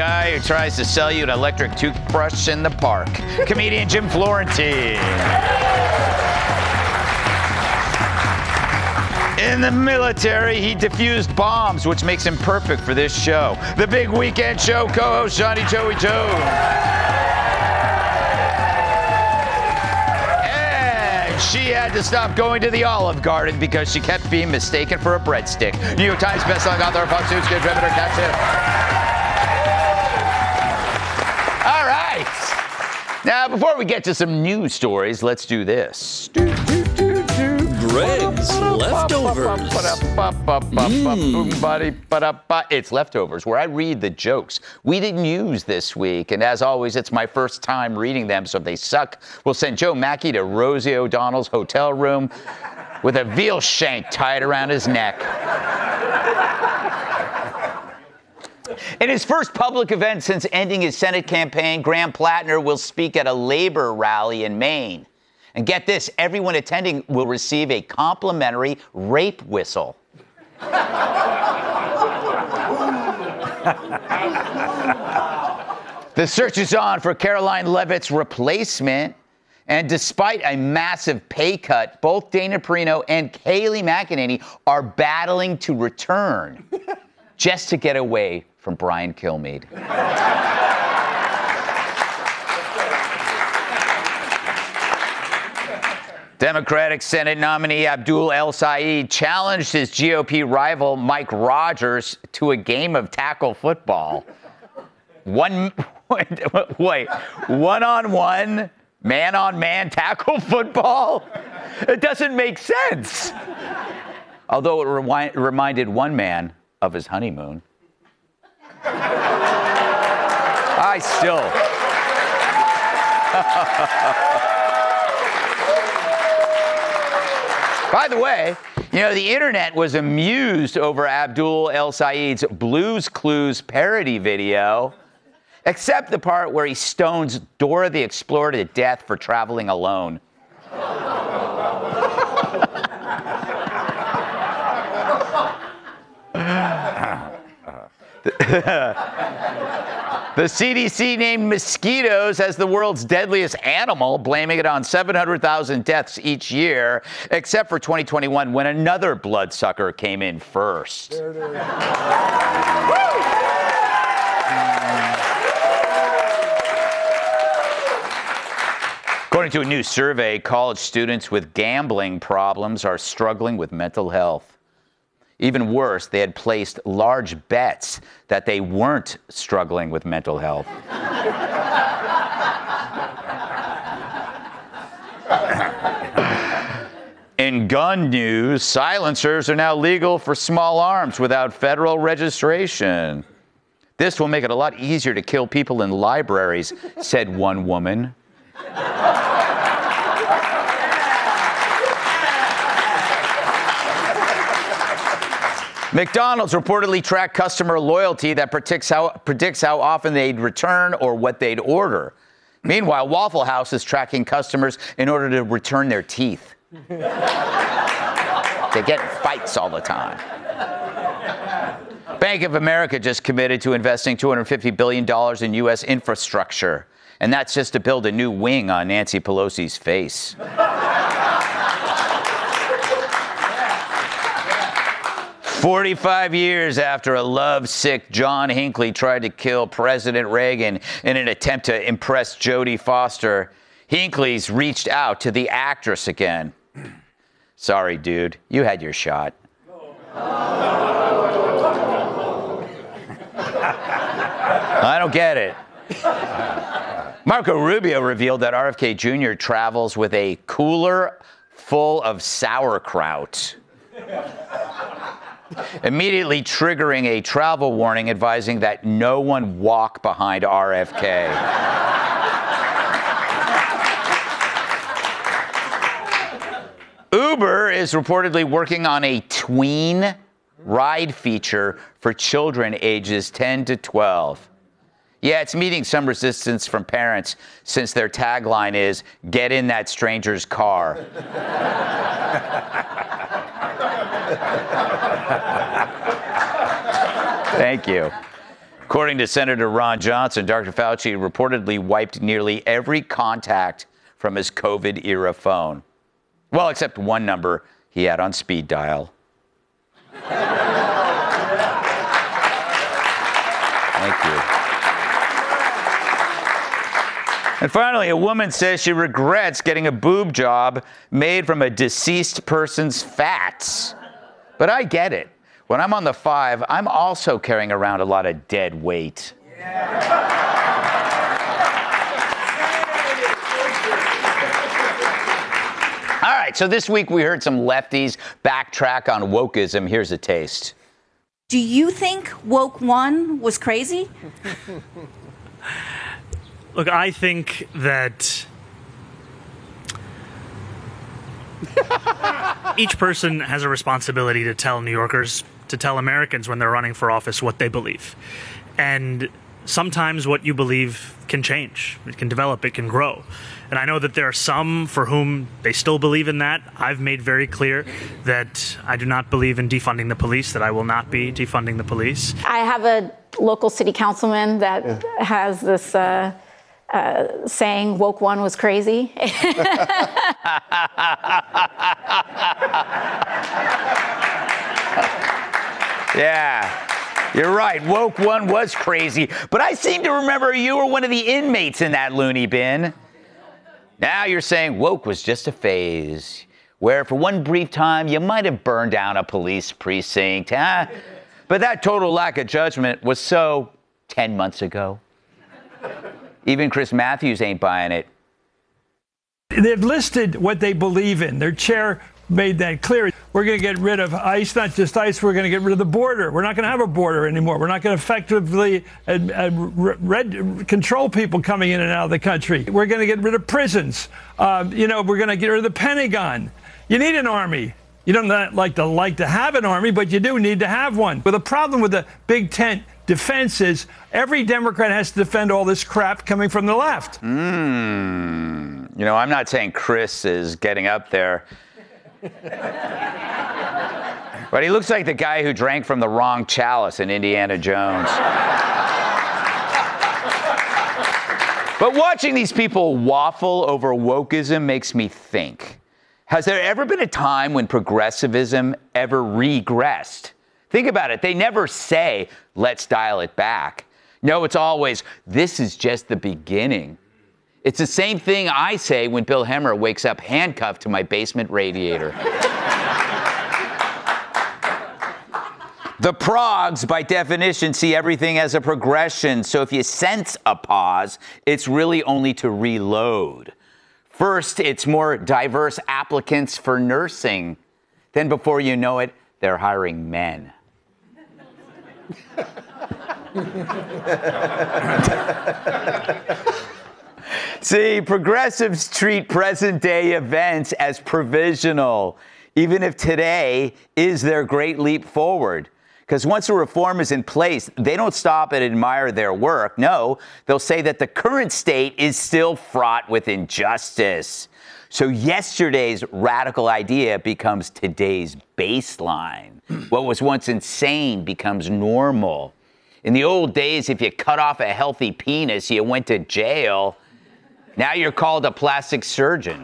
guy who tries to sell you an electric toothbrush in the park. Comedian Jim Florentine. In the military, he defused bombs, which makes him perfect for this show. The Big Weekend Show co-host Johnny Joey Jones. And she had to stop going to the Olive Garden because she kept being mistaken for a breadstick. New York Times bestselling author, Fox News contributor, catch him. All right. Now, before we get to some news stories, let's do this. Greg's Leftovers. It's Leftovers, where I read the jokes we didn't use this week. And as always, it's my first time reading them, so if they suck, we'll send Joe Mackey to Rosie O'Donnell's hotel room with a veal shank tied around his neck. In his first public event since ending his Senate campaign, Graham Plattner will speak at a labor rally in Maine. And get this, everyone attending will receive a complimentary rape whistle. The search is on for Caroline Leavitt's replacement. And despite a massive pay cut, both Dana Perino and Kayleigh McEnany are battling to return just to get away from Brian Kilmeade. Democratic Senate nominee Abdul El-Sayed challenged his GOP rival Mike Rogers to a game of tackle football. One-on-one, man-on-man tackle football? It doesn't make sense. Although it reminded one man of his honeymoon. I still... By the way, you know, the internet was amused over Abdul El-Sayed's Blue's Clues parody video, except the part where he stones Dora the Explorer to death for traveling alone. The CDC named mosquitoes as the world's deadliest animal, blaming it on 700,000 deaths each year, except for 2021 when another bloodsucker came in first. There it is. According to a new survey, college students with gambling problems are struggling with mental health. Even worse, they had placed large bets that they weren't struggling with mental health. In gun news, silencers are now legal for small arms without federal registration. This will make it a lot easier to kill people in libraries, said one woman. McDonald's reportedly tracked customer loyalty that predicts how often they'd return or what they'd order. Meanwhile, Waffle House is tracking customers in order to return their teeth. They get in fights all the time. Bank of America just committed to investing $250 billion in U.S. infrastructure. And that's just to build a new wing on Nancy Pelosi's face. 45 years after a lovesick John Hinckley tried to kill President Reagan in an attempt to impress Jodie Foster, Hinckley's reached out to the actress again. Sorry, dude, you had your shot. I don't get it. Marco Rubio revealed that RFK Jr. travels with a cooler full of sauerkraut, immediately triggering a travel warning advising that no one walk behind RFK. Uber is reportedly working on a tween ride feature for children ages 10 to 12. Yeah, it's meeting some resistance from parents since their tagline is, "Get in that stranger's car." Thank you. According to Senator Ron Johnson, Dr. Fauci reportedly wiped nearly every contact from his COVID-era phone. Well, except one number he had on speed dial. Thank you. And finally, a woman says she regrets getting a boob job made from a deceased person's fats. But I get it. When I'm on the 5, I'm also carrying around a lot of dead weight. All right, so this week we heard some lefties backtrack on wokeism. Here's a taste. Do you think Woke One was crazy? Look, I think that each person has a responsibility to tell New Yorkers, to tell Americans when they're running for office what they believe. And sometimes what you believe can change. It can develop. It can grow. And I know that there are some for whom they still believe in that. I've made very clear that I do not believe in defunding the police, that I will not be defunding the police. I have a local city councilman that has this saying, Woke One was crazy. Yeah. You're right. Woke One was crazy. But I seem to remember you were one of the inmates in that loony bin. Now you're saying woke was just a phase, where for one brief time you might have burned down a police precinct. Huh? But that total lack of judgment was so 10 months ago. Even Chris Matthews ain't buying it. They've listed what they believe in. Their chair made that clear. We're going to get rid of ICE, not just ICE, we're going to get rid of the border. We're not going to have a border anymore. We're not going to effectively control people coming in and out of the country. We're going to get rid of prisons. We're going to get rid of the Pentagon. You need an army. You don't like to have an army, but you do need to have one. But the problem with the big tent defense is every Democrat has to defend all this crap coming from the left. I'm not saying Chris is getting up there. But he looks like the guy who drank from the wrong chalice in Indiana Jones. But watching these people waffle over wokeism makes me think. Has there ever been a time when progressivism ever regressed? Think about it. They never say, let's dial it back. No, it's always, this is just the beginning. It's the same thing I say when Bill Hemmer wakes up handcuffed to my basement radiator. The progs, by definition, see everything as a progression. So if you sense a pause, it's really only to reload. First, it's more diverse applicants for nursing. Then before you know it, they're hiring men. See, progressives treat present-day events as provisional, even if today is their great leap forward. Because once a reform is in place, they don't stop and admire their work. No, they'll say that the current state is still fraught with injustice. So yesterday's radical idea becomes today's baseline. What was once insane becomes normal. In the old days, if you cut off a healthy penis, you went to jail. Now you're called a plastic surgeon.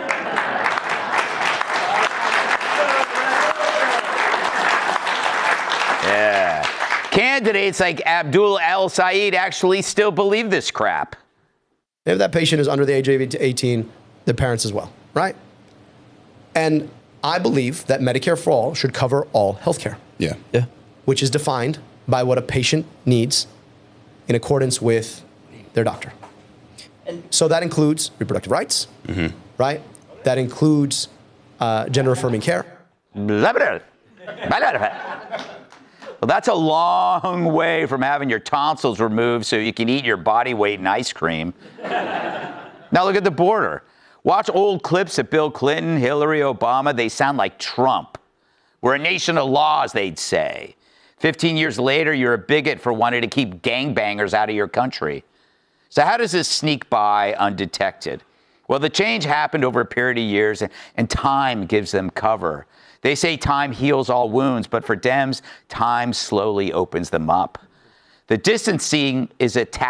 Yeah. Candidates like Abdul El-Sayed actually still believe this crap. If that patient is under the age of 18, the parents as well, right? And I believe that Medicare for All should cover all health care. Yeah. Which is defined by what a patient needs in accordance with their doctor. So that includes reproductive rights, right? That includes gender-affirming care. Well, that's a long way from having your tonsils removed so you can eat your body weight in ice cream. Now look at the border. Watch old clips of Bill Clinton, Hillary, Obama. They sound like Trump. We're a nation of laws, they'd say. 15 years later, you're a bigot for wanting to keep gangbangers out of your country. So how does this sneak by undetected? Well, the change happened over a period of years, and time gives them cover. They say time heals all wounds, but for Dems, time slowly opens them up. The distancing is a